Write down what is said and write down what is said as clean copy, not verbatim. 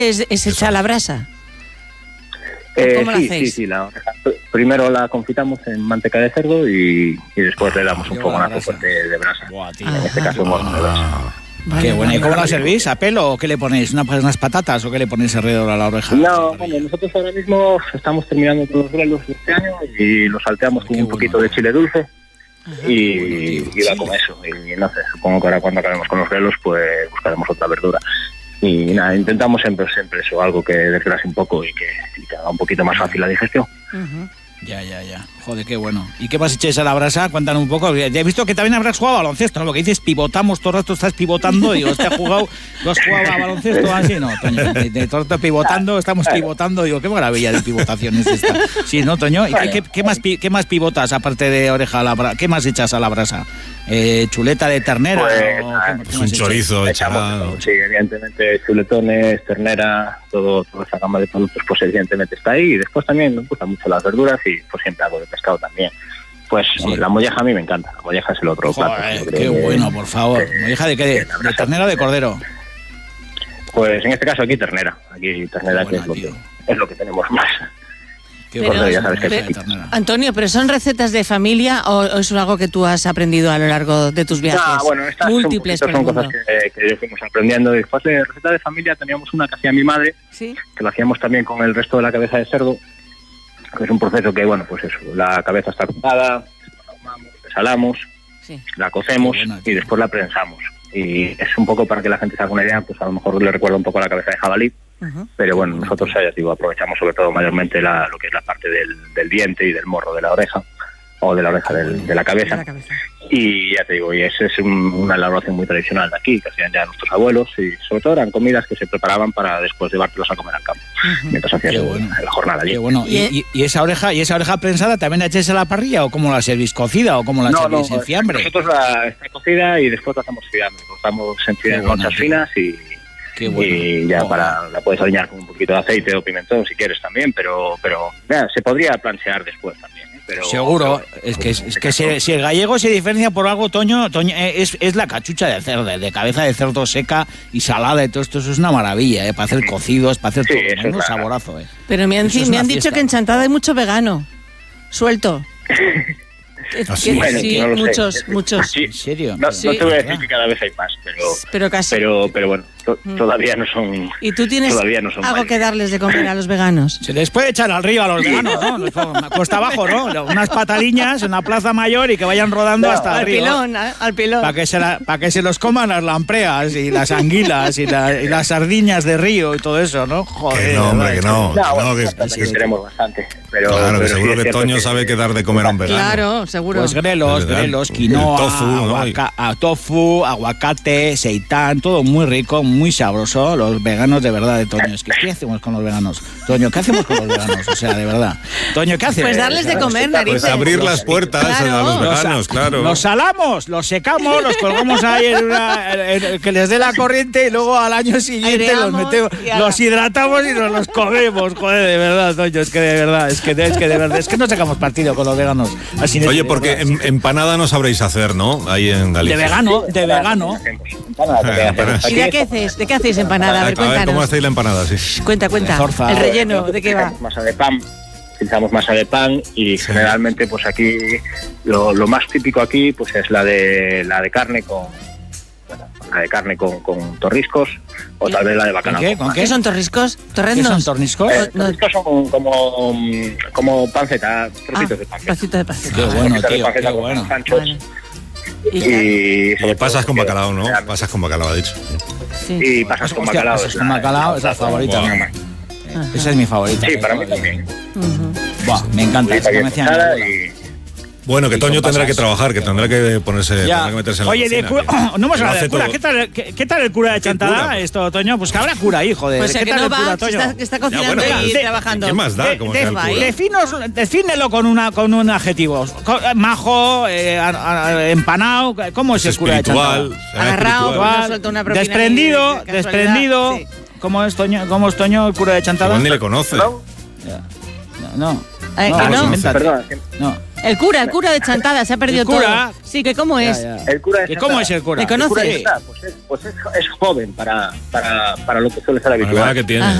¿Es hecha a la brasa? ¿Cómo la hacéis? Sí. Primero la confitamos en manteca de cerdo y después le damos un fogonazo fuerte de brasa. Buah, tío. En este caso, morno de brasa. Vale, Qué bueno. ¿Y cómo la vale. servís? ¿A pelo o qué le ponéis? ¿Unas patatas o qué le ponéis alrededor a la oreja? No, bueno, nosotros ahora mismo estamos terminando con los grelos de este año y los salteamos con Qué un poquito de chile dulce y va con eso. Y no sé, supongo que ahora cuando acabemos con los grelos pues buscaremos otra verdura. Y nada, intentamos siempre eso, algo que desgrase un poco y que haga un poquito más fácil la digestión. Ujú. Ya. Joder, qué bueno. ¿Y qué más echáis a la brasa? Cuéntanos un poco. Ya he visto que también habrás jugado a baloncesto, ¿no? Lo que dices, pivotamos, todo el rato estás pivotando. Digo, ¿tú has jugado a baloncesto así? No, Toño, de todo el rato pivotando, estamos pivotando. Digo, qué maravilla de pivotación es esta. Sí, ¿no, Toño? ¿Y qué más pivotas aparte de oreja a la brasa? ¿Qué más echas a la brasa? ¿Chuleta de ternera? Pues, ¿Qué Un más echas? chorizo Echamos, echado. sí, evidentemente, chuletones, ternera, toda esa gama de productos, pues evidentemente está ahí. Y después también me gustan mucho las verduras y pues siempre hago de pescado también. Pues Sí. la molleja a mí me encanta, la molleja es el otro plato. Joder, Yo qué creo que- bueno, por favor. ¿Molleja de qué? ¿De ternera o de cordero? Pues en este caso aquí ternera, Qué que buena, es lo que tenemos más. Qué Pero- bueno, ya sabes que molleja sí. de ternera. Antonio, ¿pero son recetas de familia o es algo que tú has aprendido a lo largo de tus viajes? Bueno, estas múltiples son por el cosas mundo? que yo fuimos aprendiendo. Y después de receta de familia teníamos una que hacía mi madre, ¿Sí? que lo hacíamos también con el resto de la cabeza de cerdo, que es un proceso que, bueno, pues eso, la cabeza está cortada, la ahumamos, la salamos, Sí. la cocemos Qué buena, y después la prensamos. Y es un poco para que la gente se haga una idea, pues a lo mejor le recuerda un poco a la cabeza de jabalí, Ujú. pero bueno, nosotros ya digo, aprovechamos sobre todo mayormente lo que es la parte del diente y del morro de la oreja, o de la oreja de la cabeza. La cabeza. Y ya te digo, y esa es una elaboración muy tradicional de aquí, que hacían ya nuestros abuelos, y sobre todo eran comidas que se preparaban para después llevártelos a comer al campo, mientras hacías Qué bueno. la jornada allí. Qué bueno. ¿Y esa oreja prensada también la echáis a la parrilla o cómo la servís? ¿Cocida o cómo la servís? ¿En fiambre? Nosotros está cocida y después la hacemos fiambre, cortamos en Qué buena, conchas tío. finas Qué bueno. y ya Joder. la puedes alinear con un poquito de aceite o pimentón si quieres también, pero ya, se podría planchear después también. Pero, Seguro, pero, es que si el gallego se diferencia por algo, Toño, es la cachucha de cerdo, de cabeza de cerdo seca y salada y todo esto, eso es una maravilla, para hacer cocidos, para hacer Sí, todo, eso es un la- saborazo. Pero me han Eso es una dicho fiesta. que en Chantada hay mucho vegano. Suelto. ¿Ah, sí? Bueno, sí, no lo sé. muchos. Sí. ¿En serio? No, Sí. no te voy a decir que cada vez hay más, Pero casi. pero bueno, todavía no son. ¿Y tú tienes todavía no son algo mayores. que darles de comer a los veganos? Se les puede echar al río a los veganos, ¿no? Cuesta abajo, ¿no? Unas pataliñas en la plaza mayor y que vayan rodando hasta Al el río. pilón, al pilón. Para que se los coman las lampreas y las anguilas y las sardiñas de río y todo eso, ¿no? Joder. Que no, hombre, que no. No, que bueno, no, que bastante, tenemos bastante. Pero, claro, que pero sí seguro es que cierto Toño sabe qué dar de comer a un vegano. Claro, seguro. Pues grelos, Es verdad. quinoa, El tofu, ¿no? tofu, aguacate, seitán, todo muy rico, muy sabroso. Los veganos de verdad, de Toño. Es que, ¿qué hacemos con los veganos? Toño, ¿qué hacemos con los veganos? O sea, de verdad. Toño, ¿qué hacemos? Pues darles de comer, Pues narices. abrir las puertas Claro. a los veganos, claro. Los salamos, los secamos, los colgamos ahí que les dé la corriente y luego al año siguiente Aireamos los metemos, y ala. los hidratamos y nos los comemos. Joder, de verdad, Toño, es que de verdad, es que de verdad, es que no sacamos partido con los veganos. Así de- Oye, de porque verdad. empanada no sabréis hacer, ¿no? Ahí en De Galicia. vegano. ¿Y de qué hacéis? ¿De qué hacéis empanada? A ver, ¿cómo cuéntanos. hacéis la empanada? Sí. Cuenta. De zorza. El relleno, ¿de qué va? Utilizamos masa de pan y generalmente pues aquí lo más típico aquí pues es la de carne con torriscos o tal vez la de bacalao. ¿Con qué? ¿Qué son torriscos? ¿Qué ¿Torrendos? son torniscos? No. Torriscos son como panceta, trocitos de panceta. Trocito de panceta. Qué bueno, Trocitos de tío, panceta qué con bueno. anchos. Vale. Y Y pasas con bacalao, ¿no? Pasas con bacalao, ha dicho. Sí. Y pasas con Hostia, bacalao. pasas con bacalao, es la favorita. Buah. mía. Esa es mi favorita. Sí, para mí también. Ujú. Buah, me encanta. Es que me hacían- Bueno, que Y Toño con tendrá pasas. que trabajar, que tendrá que ponerse, Ya. tendrá que meterse en la Oye, de cocina, cura, no hemos que lo hablado de hace cura. todo. ¿Qué tal el cura de Chantada? cura? Esto, Toño, pues que habrá cura ahí, joder. Pues ¿Qué que tal no el cura, va, Toño? que está cocinando bueno, y pero- trabajando. ¿Qué más da? Como sea el cura? Defínelo con un adjetivo. Majo, empanado. ¿Cómo es el cura de Chantada? espiritual, Agarrado, espiritual. nos suelta una propina Desprendido, de casualidad. desprendido. Sí. ¿Cómo es Toño, el cura de Chantada? Igual ni le conoce. No. ¿Que No, no? invéntate. Perdona, No. El cura de Chantada, se ha perdido todo. Sí, que cómo es. El cura ¿Y cómo es el cura? ¿Le conoces? Pues es joven para lo que suele ser habitual. La verdad que tiene.